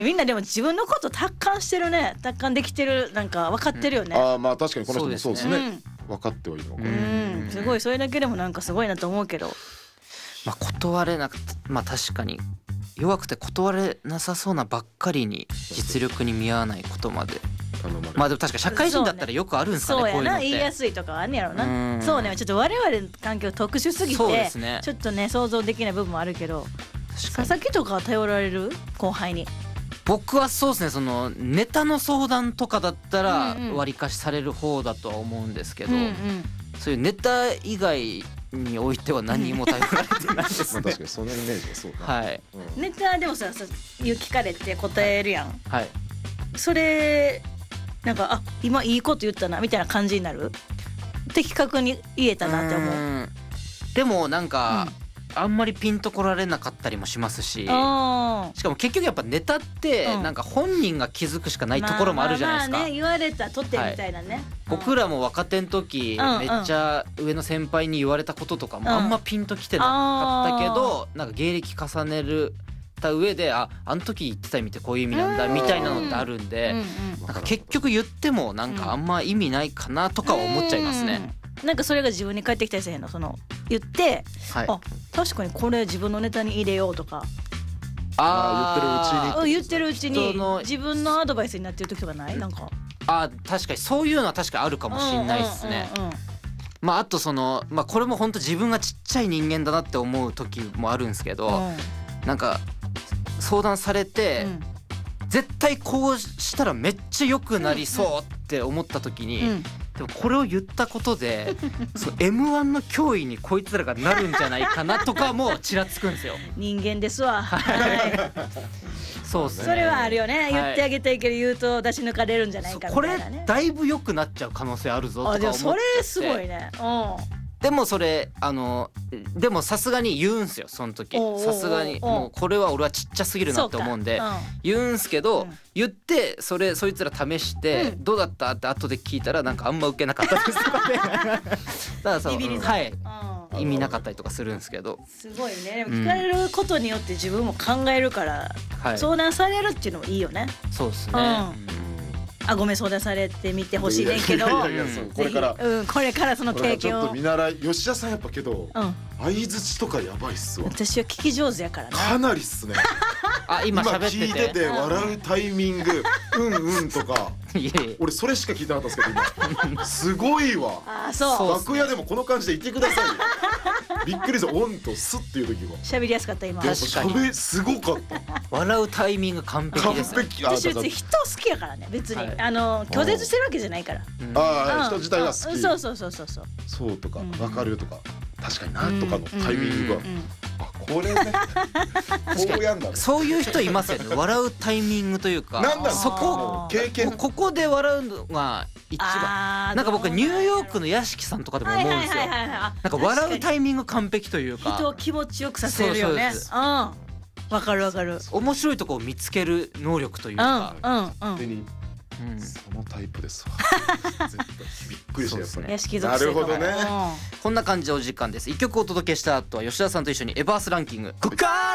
みんなでも自分のこと達観してるね。達観できてる、なんか分かってるよね。 ああまあ確かにこの人もそうですね。 うん分かってはいるのか。 すごい、それだけでもなんかすごいなと思うけど。 まあ断れなくて、まあ確かに弱くて断れなさそうなばっかりに実力に見合わないことまで。 頼まれる。 まあでも確か社会人だったらよくあるんですかね、 そうやな、 こういうのって。 言いやすいとかあんねやろうな。 んそうね、ちょっと我々の環境特殊すぎそうでてすね。 ちょっとね想像できない部分もあるけど、 確かに佐々木とかは頼られる後輩に。 僕はそうですね、そのネタの相談とかだったらうんうん割りかしされる方だとは思うんですけど、 うんうん、 そういうネタ以外においては何も頼られてないですね。 まあ確かにそのイメージはそうだ。 はいうんネタでもさ聞かれて答えるやん。 はい。 それなんか今いいこと言ったなみたいな感じになる。的確に言えたなって思う。 んでもなんか、あんまりピンとこられなかったりもしますし、しかあも結局やっぱネタってうんなんか本人が気づくしかないところもあるじゃないですか。 まあね、言われたとってみたいなね。 僕らも若手の時、 うんめっちゃ上の先輩に言われたこととかもうんあんまピンときてなかったけど、なんか芸歴重ねるた上であの時言ってた意味ってこういう意味なんだみたいなのってあるんで、なんか結局言ってもなんかあんま意味ないかなとかは思っちゃいますね。 なんかそれが自分に返ってきたりせへんの、その言って、 はい。 あ確かにこれ自分のネタに入れようとか、 あー言ってるうちに人の自分のアドバイスになってる時とかない？なんか確かにそういうのは確かにあるかもしれないですね。まああとそのまあこれも本当自分がちっちゃい人間だなって思う時もあるんですけど、なんか相談されて、絶対こうしたらめっちゃ良くなりそうって思った時に、でもこれを言ったことでその M1 の脅威にこいつらがなるんじゃないかなとかもちらつくんですよ。 人間ですわ。はいそうですね。 それはあるよね。 い言ってあげたいけど言うと出し抜かれるんじゃないかみこれたいなね。 だいぶ良くなっちゃう可能性あるぞとかあでもそ思っちゃって。 れすごいね。 でもそれでもさすがに言うんすよその時。 おうおうおうさすがにもうこれは俺はちっちゃすぎるなって思うんでそうか言うんすけど、 うん言ってそいつら試して、どうだったって後で聞いたらなんかあんま受けなかったですとかね。だからそうビビりづらはいうん意味なかったりとかするんですけど、 すごいね。でも聞かれることによって自分も考えるから、 はい相談されるっていうのもいいよね。 そうですね。 ごめん相談されてみてほしいねんけど、 いやいやそうこれからぜひこれからその経験をこれはちょっと見習い。吉田さんやっぱけどうん相槌とかやばいっすわ。 私は聞き上手やからね。 かなりっすね。 今今喋ってて聞いてて笑うタイミングうんとかいやいや俺それしか聞いてなかったんですけど今すごいわ。 そう楽屋でもこの感じでいてくださいよ。びっくりです。オンとスっていう時が喋りやすかった今。 やっぱ確かに喋すごかった。 笑うタイミング完璧完ですね。 璧。 私別だからに人好きやからね別に、 はい拒絶してるわけじゃないから。 人自体が好き。 そうそうそうとかうん分かるとか確かになとかのタイミングがあこれねこうやんだね。 そういう人いますよね。笑うタイミングというか、 なんだそこもう経験もうここで笑うのが一番。なんか僕ニューヨークの屋敷さんとかでも思うんですよ。なんか笑うタイミング完璧というか、 人を気持ちよくさせるよね。 そうですわかるわかる。 面白いところを見つける能力というか、 勝手にそのタイプですわ。絶対びっくりしたやっぱり。 屋敷属性とかなるほどね。 こんな感じでお時間です。一曲お届けした後は吉田さんと一緒にエバースランキング。